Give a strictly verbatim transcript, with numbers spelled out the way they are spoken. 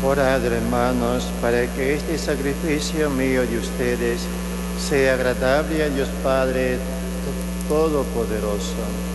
Orad, hermanos, para que este sacrificio mío de ustedes sea agradable a Dios Padre Todopoderoso.